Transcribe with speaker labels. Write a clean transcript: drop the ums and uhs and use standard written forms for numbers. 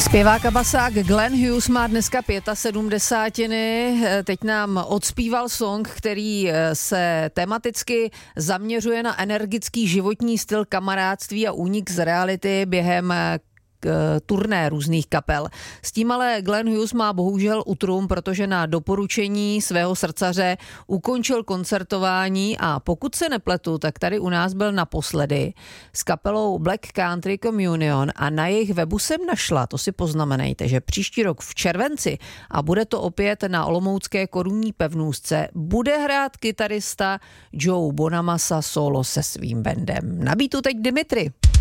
Speaker 1: Zpěvák a basák Glenn Hughes má dneska 75. Teď nám odspíval song, který se tematicky zaměřuje na energický životní styl, kamarádství a únik z reality během turné různých kapel. S tím ale Glenn Hughes má bohužel utrum, protože na doporučení svého srdcaře ukončil koncertování a pokud se nepletu, tak tady u nás byl naposledy s kapelou Black Country Communion a na jejich webu jsem našla, to si poznamenejte, že příští rok v červenci a bude to opět na olomoucké Korunní pevnůstce, bude hrát kytarista Joe Bonamassa solo se svým bandem. Na beatu teď Dimitri.